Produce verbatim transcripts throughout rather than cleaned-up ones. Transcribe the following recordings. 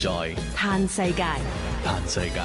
在嘆世界，嘆世界。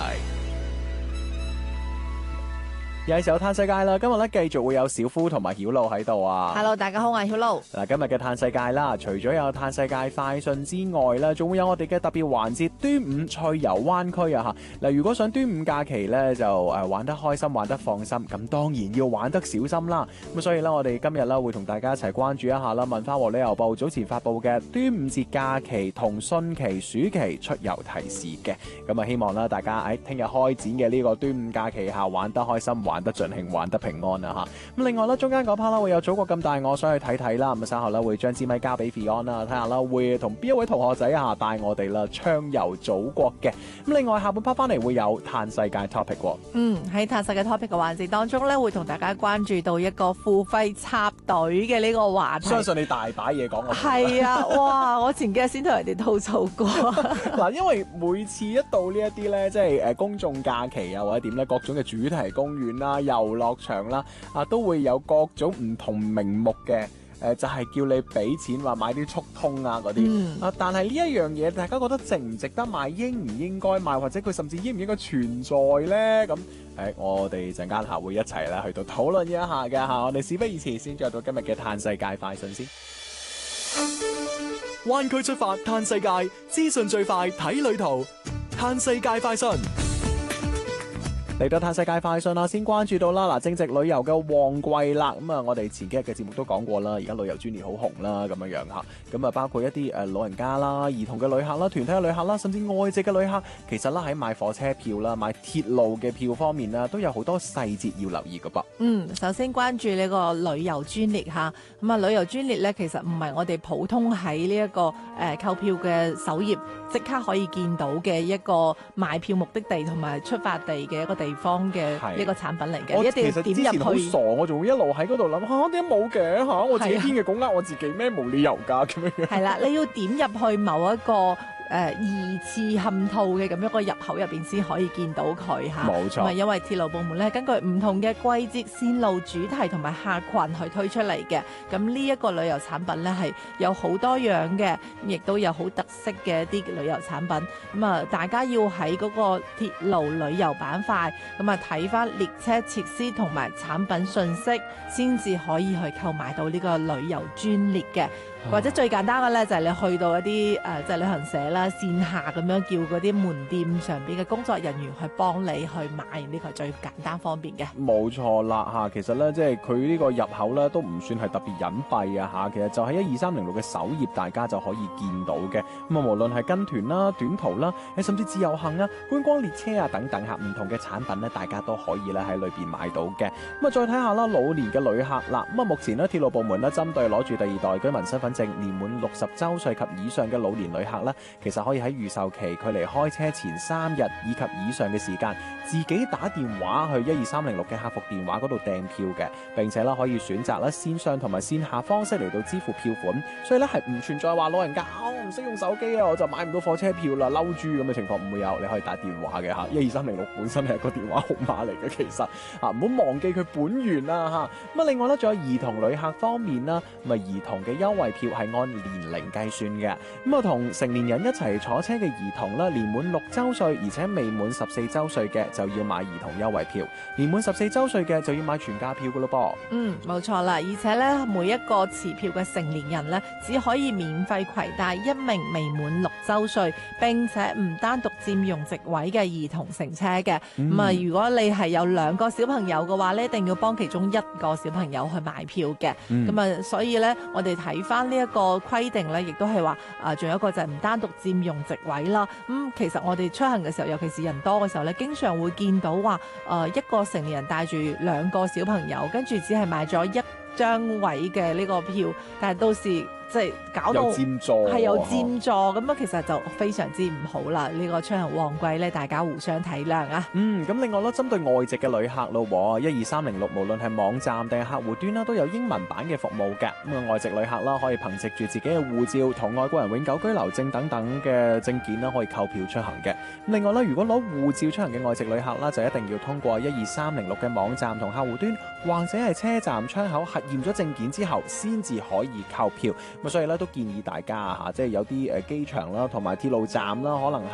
又係時候嘆世界啦！今日咧繼續會有小夫同埋曉露喺度啊。 Hello， 大家好，我係曉露。 嗱，今日嘅嘆世界啦，除咗有嘆世界快訊之外啦，仲會有我哋嘅特別環節端午趣遊灣區啊吓。嗱，如果想端午假期咧就誒玩得開心、玩得放心，咁當然要玩得小心啦。咁所以咧，我哋今日咧會同大家一齊關注一下啦。文化和旅遊部早前發布嘅端午節假期同汛期、暑期出遊提示嘅，咁啊希望啦大家喺聽日開展嘅呢個端午假期下玩得開心、玩得盡興、玩得平安啊吓。咁另外咧，中間嗰 part 啦會有祖國咁大，我想去睇睇啦。咁稍後咧會將支咪交俾 Fion 啦，睇下啦會同邊一位同學仔啊帶我哋啦暢遊祖國嘅。咁另外下半 part 翻嚟會有嘆世界 topic 喎。 嗯，喺嘆世界 topic 嘅環節當中咧，會同大家關注到一個付費插隊嘅呢個話題。 相信你大把嘢講我。 係啊，哇！我前幾日先同人哋吐槽過。 嗱，因為每次一到呢一啲咧，即係誒公眾假期啊，或者點咧，各種嘅主題公園啦、遊樂場啦，啊都會有各種唔同名目嘅誒、呃，就係、是、叫你俾錢話買啲速通啊嗰啲、嗯、啊。但係呢一樣嘢，大家覺得值唔值得買，應唔應該買，或者佢甚至應唔應該存在咧？咁誒、呃，我哋陣間下會一齊咧去到討論一下嘅嚇。我哋事不宜遲，先進入到今日嘅嘆世界快訊先。 灣區出發嘆世界，資訊最快睇旅途，嘆世界快訊。 嚟到嘆世界快訊啦，先關注到啦，嗱，正值旅遊嘅旺季啦，咁啊，我哋前幾日嘅節目都講過啦，而家旅遊專列好紅啦，咁樣樣嚇，咁啊，包括一啲誒老人家啦、兒童嘅旅客啦、團體嘅旅客啦，甚至外籍嘅旅客，其實啦喺買火車票啦、買鐵路嘅票方面啦，都有好多細節要留意㗎噃。 嗯，首先關注呢個旅遊專列嚇，咁啊旅遊專列咧其實唔係我哋普通喺呢一個誒、呃、購票嘅首頁即刻可以見到嘅一個買票目的地同埋出發地嘅一個地方嘅一個產品嚟嘅，一定要點入去。 好傻，我仲會一路喺嗰度諗嚇點解冇嘅嚇，我自己編嘅稿呃我自己咩？冇理由㗎咁樣。係啦，你要點入去某一個誒、呃、二次嵌套嘅咁一個入口入邊先可以見到佢嚇， 冇錯。 咁啊，因為鐵路部門咧根據唔同嘅季節、線路、主題同埋客群去推出嚟嘅。咁呢一個旅遊產品咧係有好多樣嘅，亦都有好特色嘅一啲旅遊產品。咁啊，大家要喺嗰個鐵路旅遊板塊咁啊睇翻列車設施同埋產品信息，先至可以去購買到呢個旅遊專列嘅。或者最簡單嘅咧，就係你去到一啲誒，即係旅行社啦，線下咁樣叫嗰啲門店上邊嘅工作人員去幫你去買，呢個最簡單方便嘅。 冇錯啦嚇，其實咧即係佢呢個入口咧都唔算係特別隱蔽啊嚇，其實就喺一二三零六嘅首頁，大家就可以見到嘅。咁啊，無論係跟團啦、短途啦，誒甚至自由行啊、觀光列車啊等等嚇，唔同嘅產品咧，大家都可以咧喺裏邊買到嘅。咁啊，再睇下啦，老年嘅旅客啦，咁啊，目前咧鐵路部門咧針對攞住第二代居民身份證年滿六十週歲及以上嘅老年旅客咧，其實可以喺預售期距離開車前三日以及以上嘅時間，自己打電話去一二三零六嘅客服電話嗰度訂票嘅，並且咧可以選擇咧線上同埋線下方式嚟到支付票款，所以咧係唔存在話老人家我唔識用手機啊，我就買唔到火車票啦，嬲豬咁嘅情況唔會有，你可以打電話嘅嚇，一二三零六本身係一個電話號碼嚟嘅，其實啊唔好忘記佢本源啦嚇。咁啊另外咧仲有兒童旅客方面啦，咁啊兒童嘅優惠票係按年齡計算嘅，咁啊同成年人一齊坐車嘅兒童啦，年滿六週歲而且未滿十四週歲嘅就要買兒童優惠票，年滿十四週歲嘅就要買全價票噶咯噃。 嗯，冇錯啦，而且咧每一個持票嘅成年人咧，只可以免費攜帶一名未滿六週歲並且唔單獨佔用席位嘅兒童乘車嘅。咁、嗯、啊，如果你係有兩個小朋友嘅話咧，一定要幫其中一個小朋友去買票嘅。咁、嗯、啊，所以咧我哋睇翻呢一個規定咧，亦都係話啊，仲有一個就係唔單獨佔用席位啦。咁、嗯、其實我哋出行嘅時候，尤其是人多嘅時候咧，經常會見到話，誒、呃、一個成年人帶住兩個小朋友，跟住只係買咗一張位嘅呢個票，但係到時即係搞到佔座， 係有佔座咁啊，其實就非常之唔好啦。呢、這個出行旺季咧，大家互相體諒啊。 嗯，咁另外咧，針對外籍嘅旅客咯，一二三零六無論係網站定係客戶端啦，都有英文版嘅服務嘅。咁啊，外籍旅客啦，可以憑藉住自己嘅護照同外國人永久居留證等等嘅證件啦，可以購票出行嘅。咁另外咧，如果攞護照出行嘅外籍旅客啦，就一定要通過一二三零六嘅網站同客戶端，或者係車站窗口核驗咗證件之後，先至可以購票。 咁所以咧都建議大家啊嚇，即係有啲誒機場啦同埋鐵路站啦，可能